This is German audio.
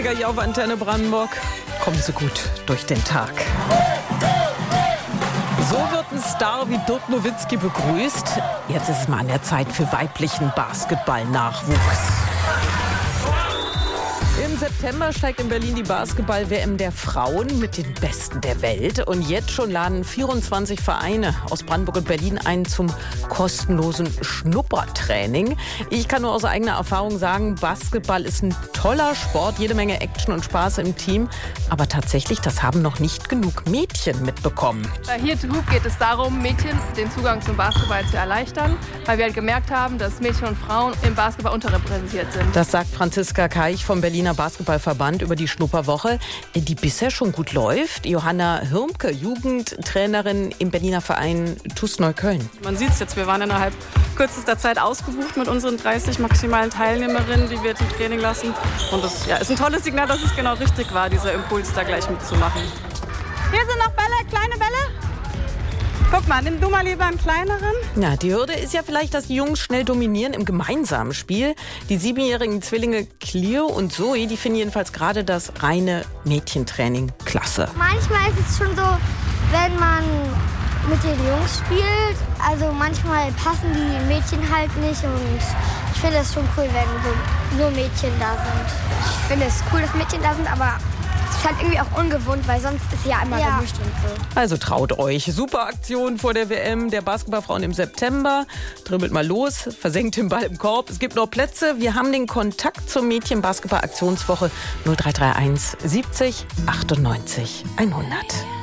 Hier auf Antenne Brandenburg. Kommen Sie gut durch den Tag. So wird ein Star wie Dirk Nowitzki begrüßt. Jetzt ist es mal an der Zeit für weiblichen Basketball-Nachwuchs. Im September steigt in Berlin die Basketball-WM der Frauen mit den Besten der Welt. Und jetzt schon laden 24 Vereine aus Brandenburg und Berlin ein zum kostenlosen Schnuppertraining. Ich kann nur aus eigener Erfahrung sagen, Basketball ist ein toller Sport, jede Menge Action und Spaß im Team. Aber tatsächlich, das haben noch nicht genug Mädchen mitbekommen. Bei Here to Hoop geht es darum, Mädchen den Zugang zum Basketball zu erleichtern, weil wir halt gemerkt haben, dass Mädchen und Frauen im Basketball unterrepräsentiert sind. Das sagt Franziska Keich vom Berliner Basketballverband über die Schnupperwoche, die bisher schon gut läuft. Johanna Hirmke, Jugendtrainerin im Berliner Verein TuS Neukölln. Man sieht es jetzt, wir waren innerhalb kürzester Zeit ausgebucht mit unseren 30 maximalen Teilnehmerinnen, die wir zum Training lassen. Und das ist ein tolles Signal, dass es genau richtig war, dieser Impuls da gleich mitzumachen. Hier sind noch Bälle, kleine Bälle. Guck mal, nimm du mal lieber einen kleineren. Ja, die Hürde ist ja vielleicht, dass die Jungs schnell dominieren im gemeinsamen Spiel. Die 7-jährigen Zwillinge Cleo und Zoe, die finden jedenfalls gerade das reine Mädchentraining klasse. Manchmal ist es schon so, wenn man mit den Jungs spielt, also manchmal passen die Mädchen halt nicht und ich finde es schon cool, wenn so nur Mädchen da sind. Ich finde es cool, dass Mädchen da sind, aber es ist halt irgendwie auch ungewohnt, weil sonst ist ja immer gemischt und so. Also traut euch. Super Aktion vor der WM der Basketballfrauen im September. Dribbelt mal los, versenkt den Ball im Korb. Es gibt noch Plätze. Wir haben den Kontakt zur Mädchen-Basketball-Aktionswoche 0331 70 98 100.